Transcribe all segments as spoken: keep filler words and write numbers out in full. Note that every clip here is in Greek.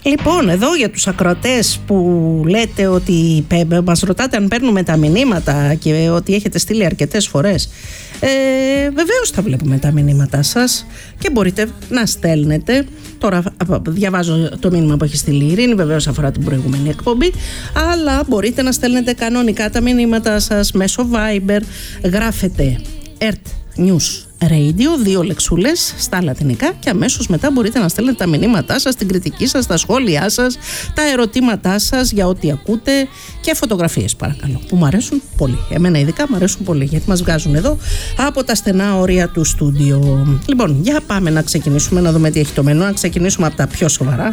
Λοιπόν, εδώ για τους ακροατές που λέτε ότι μας ρωτάτε αν παίρνουμε τα μηνύματα και ότι έχετε στείλει αρκετές φορές, ε, βεβαίως θα βλέπουμε τα μηνύματά σας και μπορείτε να στέλνετε. Τώρα διαβάζω το μήνυμα που έχει στείλει η Ειρήνη, βεβαίως αφορά την προηγούμενη εκπομπή, αλλά μπορείτε να στέλνετε κανονικά τα μηνύματά σας μέσω Viber. Γράφετε Earth News Radio, δύο λεξούλες στα λατινικά, και αμέσως μετά μπορείτε να στέλνετε τα μηνύματά σας, την κριτική σας, τα σχόλιά σας, τα ερωτήματά σας για ό,τι ακούτε και φωτογραφίες, παρακαλώ, που μου αρέσουν πολύ. Εμένα ειδικά μου αρέσουν πολύ, γιατί μας βγάζουν εδώ από τα στενά όρια του στούντιο. Λοιπόν, για πάμε να ξεκινήσουμε, να δούμε τι έχει το μενού. Να ξεκινήσουμε από τα πιο σοβαρά.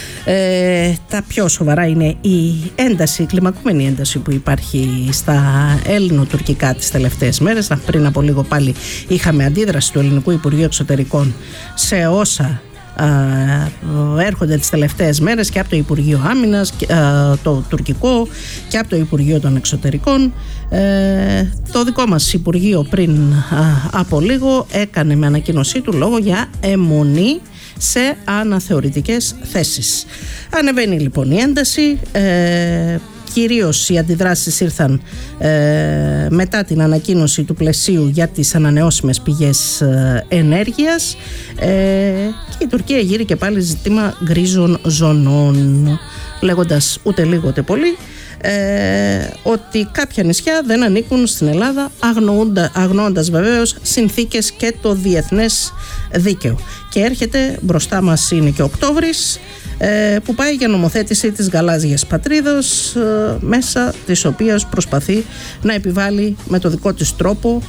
Ε, τα πιο σοβαρά είναι η ένταση, η κλιμακούμενη ένταση που υπάρχει στα ελληνοτουρκικά τις τελευταίες μέρες. Πριν από λίγο πάλι είχαμε αντίδραση του Ελληνικού Υπουργείου Εξωτερικών σε όσα α, έρχονται τις τελευταίες μέρες και από το Υπουργείο Άμυνας, α, το τουρκικό, και από το Υπουργείο των Εξωτερικών. Ε, το δικό μας Υπουργείο πριν α, από λίγο έκανε με ανακοίνωσή του λόγο για αιμονή σε αναθεωρητικές θέσεις. Ανεβαίνει λοιπόν η ένταση, ε, κυρίως οι αντιδράσεις ήρθαν ε, μετά την ανακοίνωση του πλαισίου για τις ανανεώσιμες πηγές ε, ενέργειας, ε, και η Τουρκία γύρει και πάλι ζήτημα γκρίζων ζωνών, λέγοντας ούτε λίγο ούτε πολύ Ε, ότι κάποια νησιά δεν ανήκουν στην Ελλάδα, αγνοώντα, αγνοώντας βεβαίως συνθήκες και το διεθνές δίκαιο. Και έρχεται μπροστά μας, είναι και Οκτώβρης, ε, που πάει για νομοθέτηση της γαλάζιας πατρίδος, ε, μέσα της οποίας προσπαθεί να επιβάλλει με το δικό της τρόπο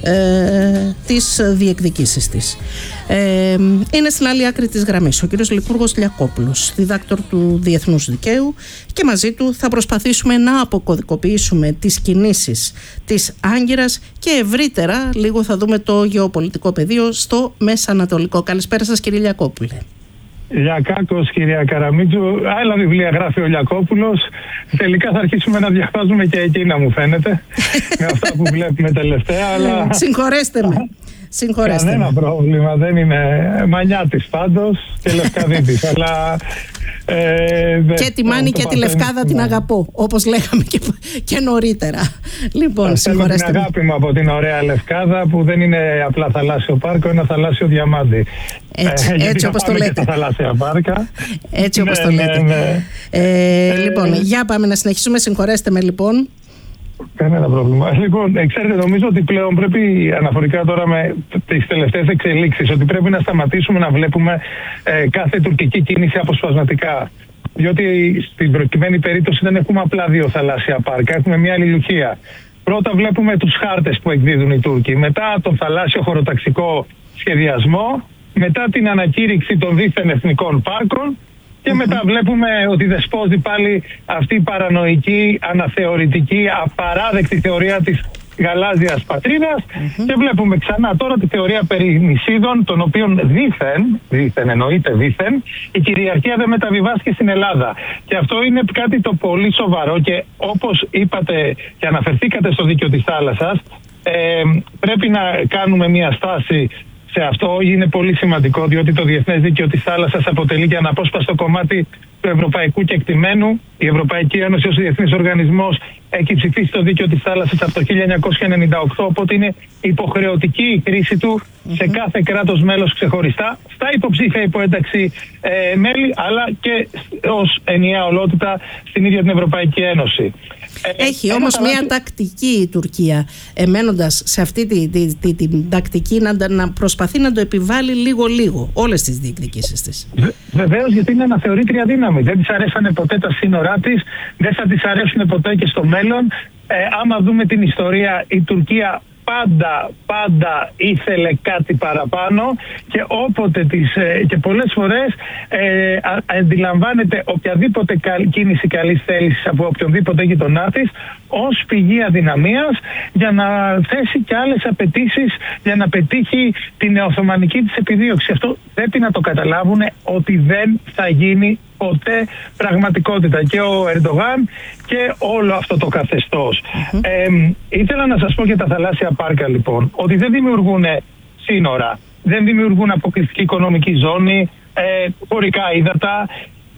Ε, τις διεκδικήσεις της. Ε, είναι στην άλλη άκρη της γραμμής ο κύριος Λικούργος Λιακόπουλος, διδάκτορ του Διεθνούς Δικαίου, και μαζί του θα προσπαθήσουμε να αποκωδικοποιήσουμε τις κινήσεις της Άγκυρας και ευρύτερα λίγο θα δούμε το γεωπολιτικό πεδίο στο Μεσανατολικό. Καλησπέρα σας, κύριε Λιακόπουλε. Λιακάκος, κυρία Καραμίτσου. Άλλα βιβλία γράφει ο Λιακόπουλος. Τελικά θα αρχίσουμε να διαβάζουμε και εκείνα, μου φαίνεται, με αυτά που βλέπουμε τελευταία. Αλλά... Συγχωρέστε με. Συγχωρέστε. Κανένα πρόβλημα, δεν είναι μανιάτης πάντως και λευκαδίτης, αλλά... Ε, δε, και τη Μάνη και τη Λευκάδα την αγαπώ, όπως λέγαμε και, και νωρίτερα. Λοιπόν, συγχωρέστε. Την αγάπη μου από την ωραία Λευκάδα, που δεν είναι απλά θαλάσσιο πάρκο, είναι ένα θαλάσσιο διαμάντι. Έτσι, ε, έτσι όπως το λέτε. Τα θαλάσσια πάρκα. Έτσι όπως ναι, το λέτε. Ναι, ναι. Ε, ε, λοιπόν, για πάμε να συνεχίσουμε. Συγχωρέστε με λοιπόν. Κανένα πρόβλημα. Λοιπόν, ξέρετε, νομίζω ότι πλέον πρέπει, αναφορικά τώρα με τις τελευταίες εξελίξεις, ότι πρέπει να σταματήσουμε να βλέπουμε ε, κάθε τουρκική κίνηση αποσπασματικά. Διότι στην προκειμένη περίπτωση δεν έχουμε απλά δύο θαλάσσια πάρκα, έχουμε μια αλληλουχία. Πρώτα βλέπουμε τους χάρτες που εκδίδουν οι Τούρκοι, μετά τον θαλάσσιο χωροταξικό σχεδιασμό, μετά την ανακήρυξη των δίθεν εθνικών πάρκων. Και μετά βλέπουμε ότι δεσπόζει πάλι αυτή η παρανοϊκή, αναθεωρητική, απαράδεκτη θεωρία της γαλάζιας πατρίδας. Mm-hmm. Και βλέπουμε ξανά τώρα τη θεωρία περί νησίδων, των οποίων δήθεν, δήθεν εννοείται δήθεν, η κυριαρχία δεν μεταβιβάστηκε στην Ελλάδα. Και αυτό είναι κάτι το πολύ σοβαρό, και όπως είπατε και αναφερθήκατε στο δίκαιο της θάλασσας, ε, πρέπει να κάνουμε μια στάση σε αυτό. Είναι πολύ σημαντικό, διότι το Διεθνές Δίκαιο της Θάλασσας αποτελεί και αναπόσπαστο κομμάτι του ευρωπαϊκού κεκτημένου. Η Ευρωπαϊκή Ένωση ως διεθνής οργανισμός έχει ψηφίσει το Δίκαιο της Θάλασσας από το χίλια εννιακόσια ενενήντα οκτώ, οπότε είναι υποχρεωτική η χρήση του σε κάθε κράτος μέλος ξεχωριστά, στα υποψήφια υποένταξη ε, μέλη, αλλά και ως ενιαία ολότητα στην ίδια την Ευρωπαϊκή Ένωση. Έχει ε, όμως μια τακτική η Τουρκία, εμένοντας σε αυτή την τη, τη, τη, τη τακτική, να, να προσπαθεί να το επιβάλλει λίγο-λίγο όλες τις διεκδικήσεις της. Βεβαίως, γιατί είναι αναθεωρήτρια δύναμη. Δεν της αρέσανε ποτέ τα σύνορά της, δεν θα της αρέσουν ποτέ και στο μέλλον. Ε, άμα δούμε την ιστορία, η Τουρκία πάντα, πάντα ήθελε κάτι παραπάνω, και όποτε τις, και πολλές φορές ε, αντιλαμβάνεται οποιαδήποτε κίνηση καλής θέλησης από οποιονδήποτε γειτονά της ως πηγή αδυναμίας, για να θέσει και άλλες απαιτήσεις για να πετύχει την οθωμανική της επιδίωξη. Αυτό πρέπει να το καταλάβουν, ότι δεν θα γίνει ποτέ πραγματικότητα, και ο Ερντογάν και όλο αυτό το καθεστώς. Mm-hmm. Ε, ήθελα να σας πω για τα θαλάσσια πάρκα, λοιπόν, ότι δεν δημιουργούν σύνορα, δεν δημιουργούν αποκλειστική οικονομική ζώνη, ε, χωρικά ύδατα.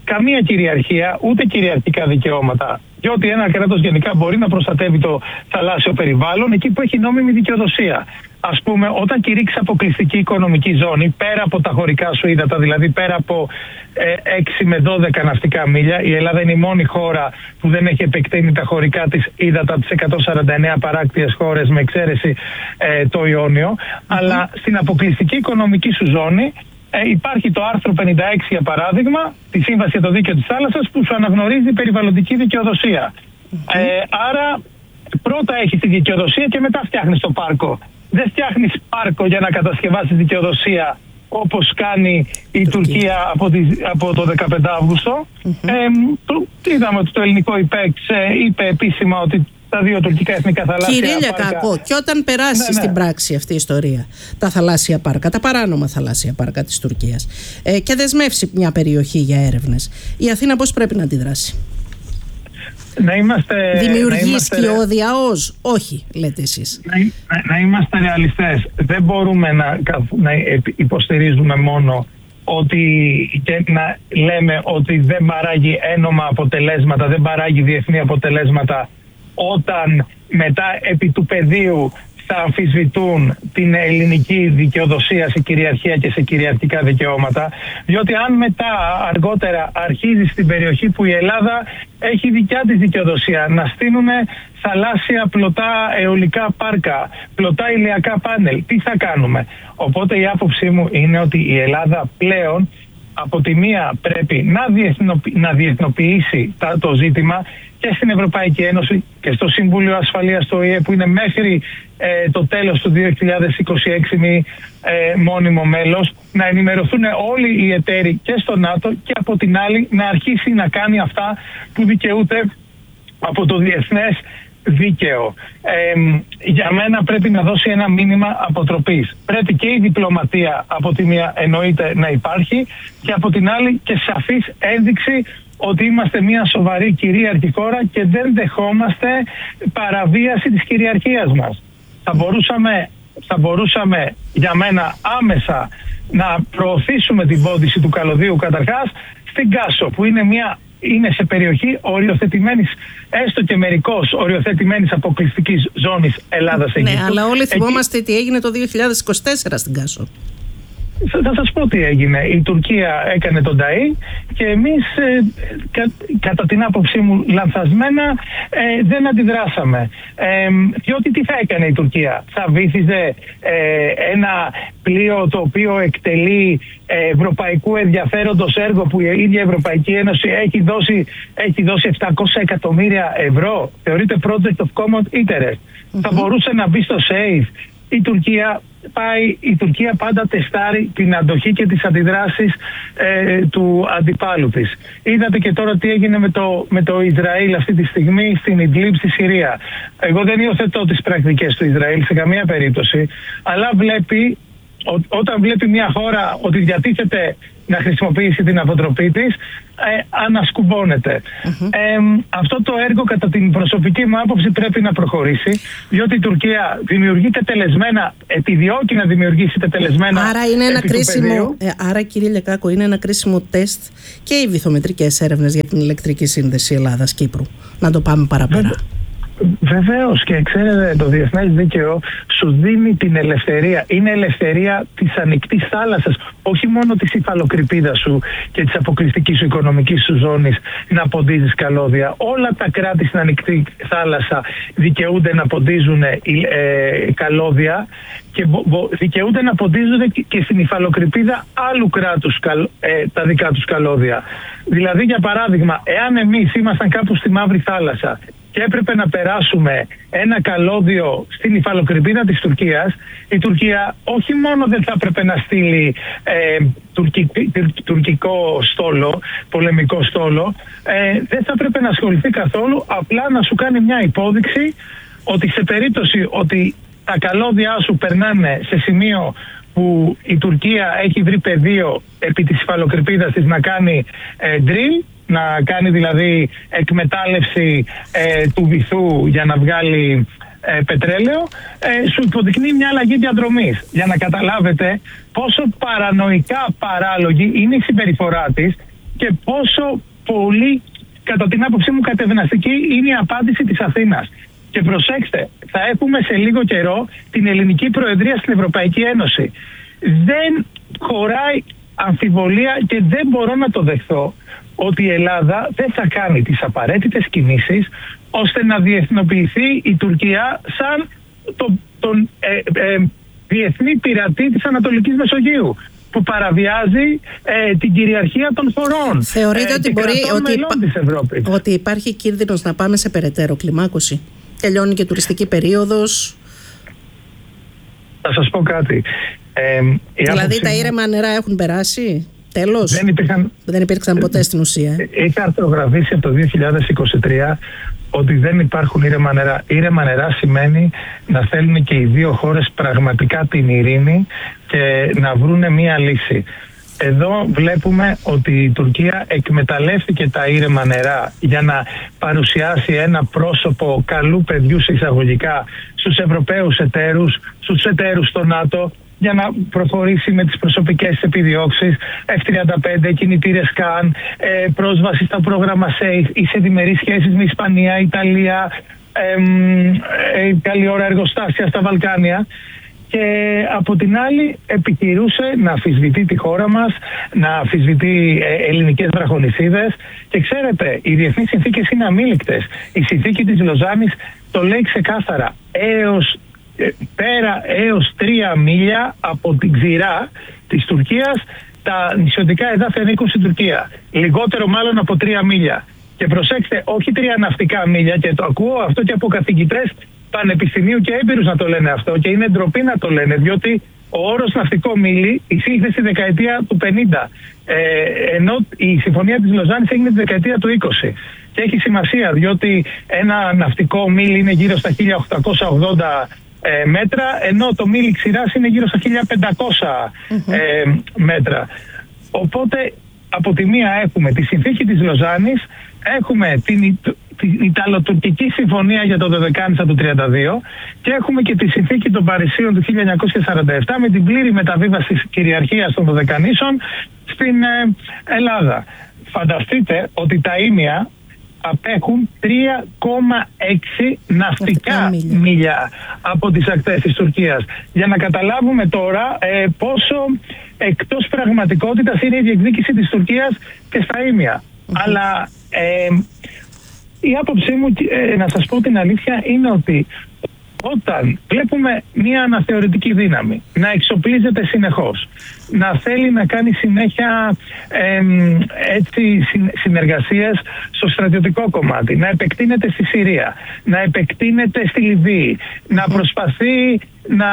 καμία κυριαρχία, ούτε κυριαρχικά δικαιώματα. Διότι ένα κράτος γενικά μπορεί να προστατεύει το θαλάσσιο περιβάλλον εκεί που έχει νόμιμη δικαιοδοσία. Ας πούμε, όταν κηρύξει αποκλειστική οικονομική ζώνη, πέρα από τα χωρικά σου ύδατα, δηλαδή πέρα από ε, έξι με δώδεκα ναυτικά μίλια, η Ελλάδα είναι η μόνη χώρα που δεν έχει επεκτείνει τα χωρικά της ύδατα τις εκατόν σαράντα εννέα παράκτιες χώρες, με εξαίρεση ε, το Ιόνιο. Mm-hmm. Αλλά στην αποκλειστική οικονομική σου ζώνη ε, υπάρχει το άρθρο πενήντα έξι, για παράδειγμα, τη Σύμβαση για το Δίκαιο της Θάλασσας, που σου αναγνωρίζει περιβαλλοντική δικαιοδοσία. Mm-hmm. Ε, άρα, πρώτα έχεις τη δικαιοδοσία και μετά φτιάχνεις το πάρκο. Δεν φτιάχνεις πάρκο για να κατασκευάσεις δικαιοδοσία, όπως κάνει η Τουρκία, Τουρκία από, τη, από το δεκαπέντε Αύγουστο. Mm-hmm. Ε, το, είδαμε ότι το ελληνικό ΙΠΕΞ είπε επίσημα ότι τα δύο τουρκικά εθνικά θαλάσσια Κυρία πάρκα... Κακό, και όταν περάσει ναι, ναι. στην πράξη αυτή η ιστορία, τα θαλάσσια πάρκα, τα παράνομα θαλάσσια πάρκα της Τουρκίας, ε, και δεσμεύσει μια περιοχή για έρευνες, η Αθήνα πώς πρέπει να αντιδράσει? Να είμαστε, Δημιουργεί είμαστε... σκιώδια ως, όχι, λέτε εσείς. Να, να, να είμαστε ρεαλιστές. Δεν μπορούμε να, να υποστηρίζουμε μόνο ότι και να λέμε ότι δεν παράγει ένομα αποτελέσματα, δεν παράγει διεθνή αποτελέσματα, όταν μετά επί του πεδίου θα αμφισβητούν την ελληνική δικαιοδοσία σε κυριαρχία και σε κυριαρχικά δικαιώματα. Διότι αν μετά αργότερα αρχίζει στην περιοχή που η Ελλάδα έχει δικιά της δικαιοδοσία να στείλουν θαλάσσια πλωτά αιωλικά πάρκα, πλωτά ηλιακά πάνελ, τι θα κάνουμε? Οπότε η άποψή μου είναι ότι η Ελλάδα πλέον από τη μία πρέπει να, διεθνοποιη, να διεθνοποιήσει το ζήτημα και στην Ευρωπαϊκή Ένωση και στο Συμβούλιο Ασφαλείας του Ο Η Ε, που είναι μέχρι ε, το τέλος του δύο χιλιάδες είκοσι έξι μη ε, μόνιμο μέλος, να ενημερωθούν όλοι οι εταίροι και στο ΝΑΤΟ, και από την άλλη να αρχίσει να κάνει αυτά που δικαιούται από το διεθνές δίκαιο. Ε, για μένα πρέπει να δώσει ένα μήνυμα αποτροπής. Πρέπει και η διπλωματία από τη μία εννοείται να υπάρχει, και από την άλλη και σαφής ένδειξη ότι είμαστε μια σοβαρή κυρίαρχη χώρα και δεν δεχόμαστε παραβίαση της κυριαρχίας μας. Θα μπορούσαμε, θα μπορούσαμε για μένα άμεσα να προωθήσουμε την πόντιση του καλωδίου καταρχάς στην Κάσο, που είναι μια είναι σε περιοχή οριοθετημένης, έστω και μερικώς οριοθετημένης αποκλειστικής ζώνης Ελλάδας-Αιγύπτου. Ναι, αλλά όλοι θυμόμαστε Εκεί... τι έγινε το δύο χιλιάδες είκοσι τέσσερα στην Κάσο. Θα σας πω τι έγινε. Η Τουρκία έκανε τον ΤΑΗ και εμείς ε, κα, κατά την άποψή μου λανθασμένα ε, δεν αντιδράσαμε. Ε, διότι τι θα έκανε η Τουρκία? Θα βύθιζε ε, ένα πλοίο το οποίο εκτελεί ε, ευρωπαϊκού ενδιαφέροντος έργο που η ίδια Ευρωπαϊκή Ένωση έχει δώσει, έχει δώσει επτακόσια εκατομμύρια ευρώ. Θεωρείται project of common interest. Mm-hmm. Θα μπορούσε να μπει στο SAFE. Η Τουρκία πάει, η Τουρκία πάντα τεστάρει την αντοχή και τις αντιδράσεις ε, του αντιπάλου της. Είδατε και τώρα τι έγινε με το, με το Ισραήλ αυτή τη στιγμή στην Ιντλίμπ στη Συρία. Εγώ δεν υιοθετώ τις πρακτικές του Ισραήλ σε καμία περίπτωση, αλλά βλέπει, ό, όταν βλέπει μια χώρα ότι διατίθεται να χρησιμοποιήσει την αποτροπή της, ε, ανασκουμπώνεται. Mm-hmm. Ε, αυτό το έργο κατά την προσωπική μου άποψη πρέπει να προχωρήσει, διότι η Τουρκία δημιουργεί τετελεσμένα, επιδιώκει να δημιουργήσει τετελεσμένα. Άρα είναι ένα κρίσιμο, ε, άρα κύριε Λεκάκο, είναι ένα κρίσιμο τεστ και οι βυθομετρικές έρευνες για την ηλεκτρική σύνδεση Ελλάδας-Κύπρου. Να το πάμε παραπέρα. Βεβαίως, και ξέρετε, το διεθνές δίκαιο σου δίνει την ελευθερία. Είναι ελευθερία της ανοιχτής θάλασσας, όχι μόνο της υφαλοκρηπίδας σου και της αποκλειστικής σου οικονομικής σου ζώνης να ποντίζεις καλώδια. Όλα τα κράτη στην ανοιχτή θάλασσα δικαιούνται να ποντίζουν ε, ε, καλώδια και μπο, μπο, δικαιούνται να ποντίζουν και στην υφαλοκρηπίδα άλλου κράτους ε, τα δικά τους καλώδια. Δηλαδή, για παράδειγμα, εάν εμείς ήμασταν κάπου στη Μαύρη Θάλασσα και έπρεπε να περάσουμε ένα καλώδιο στην υφαλοκρηπίδα της Τουρκίας, η Τουρκία όχι μόνο δεν θα έπρεπε να στείλει ε, τουρκι, τουρκικό στόλο, πολεμικό στόλο, ε, δεν θα έπρεπε να ασχοληθεί καθόλου, απλά να σου κάνει μια υπόδειξη ότι σε περίπτωση ότι τα καλώδια σου περνάνε σε σημείο που η Τουρκία έχει βρει πεδίο επί της υφαλοκρηπίδας της να κάνει ε, drill, να κάνει δηλαδή εκμετάλλευση ε, του βυθού για να βγάλει ε, πετρέλαιο, ε, σου υποδεικνύει μια αλλαγή διαδρομής. Για να καταλάβετε πόσο παρανοϊκά παράλογη είναι η συμπεριφορά της και πόσο πολύ, κατά την άποψή μου, κατευναστική είναι η απάντηση της Αθήνας. Και προσέξτε, θα έχουμε σε λίγο καιρό την ελληνική προεδρία στην Ευρωπαϊκή Ένωση. Δεν χωράει αμφιβολία και δεν μπορώ να το δεχθώ ότι η Ελλάδα δεν θα κάνει τις απαραίτητες κινήσεις ώστε να διεθνοποιηθεί η Τουρκία σαν το, τον ε, ε, διεθνή πειρατή της Ανατολικής Μεσογείου, που παραβιάζει ε, την κυριαρχία των χωρών. Θεωρείτε ε, ότι, μπορεί, ότι, υπά... ότι υπάρχει κίνδυνος να πάμε σε περαιτέρω κλιμάκωση? Τελειώνει και η τουριστική περίοδος. Θα σας πω κάτι. Ε, δηλαδή τα ήρεμα νερά έχουν περάσει? Τέλος. Δεν, υπήρχαν... δεν υπήρξαν ποτέ στην ουσία. Είχα αρθρογραφήσει από το δύο χιλιάδες είκοσι τρία ότι δεν υπάρχουν ήρεμα νερά. Ήρεμα νερά σημαίνει να θέλουν και οι δύο χώρες πραγματικά την ειρήνη και να βρούνε μία λύση. Εδώ βλέπουμε ότι η Τουρκία εκμεταλλεύτηκε τα ήρεμα νερά για να παρουσιάσει ένα πρόσωπο καλού παιδιού σε εισαγωγικά στους Ευρωπαίους εταίρους, στους εταίρους στο ΝΑΤΟ, για να προχωρήσει με τις προσωπικές επιδιώξεις, εφ τριάντα πέντε, κινητήρες ΚΑΝ, ε, πρόσβαση στο πρόγραμμα ΣΕΙΦ ή σε διμερείς σχέσεις με Ισπανία, Ιταλία, ε, ε, καλή ώρα εργοστάσια στα Βαλκάνια. Και από την άλλη επιχειρούσε να αμφισβητεί τη χώρα μας, να αμφισβητεί ε, ελληνικές βραχονησίδες. Και ξέρετε, οι διεθνείς συνθήκες είναι αμήλικτες. Η συνθήκη της Λοζάνης το λέει ξεκάθαρα. Έως πέρα έως τρία μίλια από την ξηρά της Τουρκίας τα νησιωτικά εδάφη ανήκουν στην Τουρκία. Λιγότερο μάλλον από τρία μίλια. Και προσέξτε, όχι τρία ναυτικά μίλια, και το ακούω αυτό και από καθηγητές πανεπιστημίου και έμπειρους να το λένε αυτό, και είναι ντροπή να το λένε, διότι ο όρος ναυτικό μίλι εισήχθη στη δεκαετία του πενήντα, ε, ενώ η συμφωνία της Λοζάνης έγινε τη δεκαετία του είκοσι. Και έχει σημασία, διότι ένα ναυτικό μίλι είναι γύρω στα χίλια οκτακόσια ογδόντα ε, μέτρα, ενώ το μίλι ξηράς είναι γύρω στα χίλια πεντακόσια mm-hmm. ε, μέτρα. Οπότε από τη μία έχουμε τη συνθήκη της Λοζάνης, έχουμε την, την Ιταλοτουρκική συμφωνία για το Δωδεκάνησα του τριάντα δύο και έχουμε και τη συνθήκη των Παρισίων του χίλια εννιακόσια σαράντα επτά με την πλήρη μεταβίβαση της κυριαρχίας των Δωδεκανήσων στην ε, Ελλάδα. Φανταστείτε ότι τα ήμια απέχουν τρία κόμμα έξι ναυτικά μίλια. μίλια από τις ακτές της Τουρκίας. Για να καταλάβουμε τώρα ε, πόσο εκτός πραγματικότητας είναι η διεκδίκηση της Τουρκίας και στα ήμια. Mm-hmm. Αλλά ε, η άποψή μου, ε, να σας πω την αλήθεια, είναι ότι όταν βλέπουμε μια αναθεωρητική δύναμη να εξοπλίζεται συνεχώς, να θέλει να κάνει συνέχεια ε, έτσι, συνεργασίες στο στρατιωτικό κομμάτι, να επεκτείνεται στη Συρία, να επεκτείνεται στη Λιβύη, να προσπαθεί να,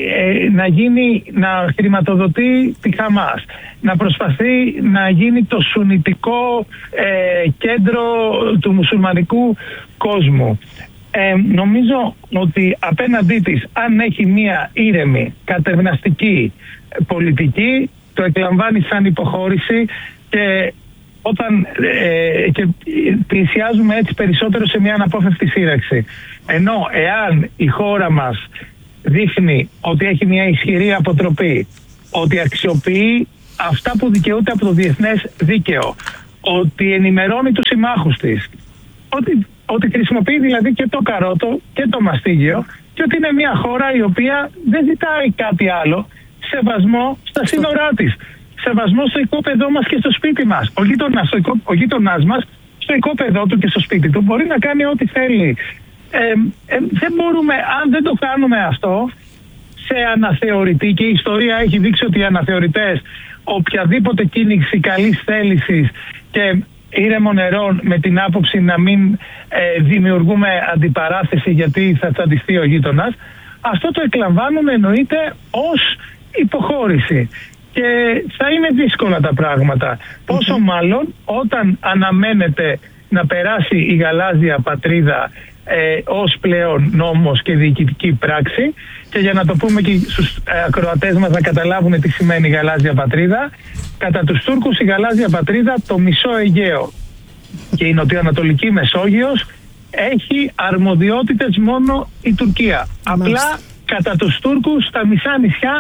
ε, να, γίνει, να χρηματοδοτεί τη Χαμάς, να προσπαθεί να γίνει το σουνιτικό ε, κέντρο του μουσουλμανικού κόσμου. Ε, νομίζω ότι απέναντί της, αν έχει μία ήρεμη, κατευναστική πολιτική, το εκλαμβάνει σαν υποχώρηση και όταν ε, και πλησιάζουμε έτσι περισσότερο σε μια αναπόφευκτη σύραξη. Ενώ εάν η χώρα μας δείχνει ότι έχει μια ισχυρή αποτροπή, ότι αξιοποιεί αυτά που δικαιούται από το διεθνές δίκαιο, ότι ενημερώνει τους συμμάχους της, ότι ότι χρησιμοποιεί δηλαδή και το καρότο και το μαστίγιο, και ότι είναι μια χώρα η οποία δεν ζητάει κάτι άλλο, σεβασμό στα σύνορά της, σεβασμό στο οικόπεδό μας και στο σπίτι μας. Ο γείτονας, ο γείτονάς μας στο οικόπεδό του και στο σπίτι του μπορεί να κάνει ό,τι θέλει. Ε, ε, δεν μπορούμε, αν δεν το κάνουμε αυτό σε αναθεωρητή, και η ιστορία έχει δείξει ότι οι αναθεωρητές οποιαδήποτε κίνηση καλής θέλησης και ήρεμο νερό, με την άποψη να μην ε, δημιουργούμε αντιπαράθεση γιατί θα τσαντιστεί ο γείτονας, αυτό το εκλαμβάνουμε εννοείται ως υποχώρηση και θα είναι δύσκολα τα πράγματα. Mm-hmm. Πόσο μάλλον όταν αναμένεται να περάσει η γαλάζια πατρίδα ε, ως πλέον νόμος και διοικητική πράξη, και για να το πούμε και στους ε, ακροατές μας να καταλάβουν τι σημαίνει η γαλάζια πατρίδα, κατά τους Τούρκους η γαλάζια πατρίδα το μισό Αιγαίο και η νοτιοανατολική Μεσόγειος έχει αρμοδιότητες μόνο η Τουρκία. Μάλιστα. Απλά κατά τους Τούρκους τα μισά νησιά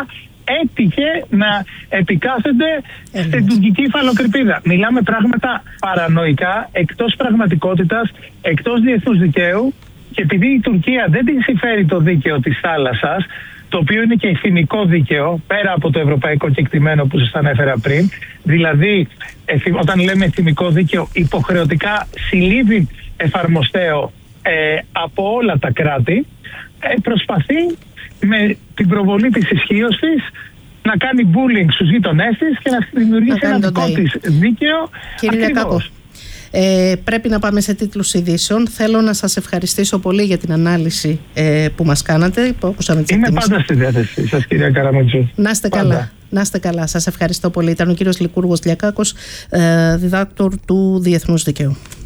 έτυχε να επικάθεται στην τουρκική υφαλοκρηπίδα. Μιλάμε πράγματα παρανοϊκά, εκτός πραγματικότητας, εκτός διεθνούς δικαίου, και επειδή η Τουρκία δεν την συμφέρει το δίκαιο της θάλασσας, το οποίο είναι και εθνικό δίκαιο, πέρα από το ευρωπαϊκό κεκτημένο που σας ανέφερα πριν, δηλαδή όταν λέμε εθνικό δίκαιο, υποχρεωτικά συλλήβει εφαρμοστέο ε, από όλα τα κράτη, ε, προσπαθεί με την προβολή της ισχύως της να κάνει bullying στους γείτονές της και να δημιουργήσει ένα δικό της δίκαιο. Κύριε Λιακάκο, ε, πρέπει να πάμε σε τίτλους ειδήσεων. Θέλω να σας ευχαριστήσω πολύ για την ανάλυση ε, που μας κάνατε. Που Είμαι πάντα στη διάθεση σας, κυρία Καραμετζού. Να είστε καλά. Να είστε καλά. Σας ευχαριστώ πολύ. Ήταν ο κύριος Λικούργος Λιακάκος, ε, διδάκτορ του Διεθνούς Δικαίου.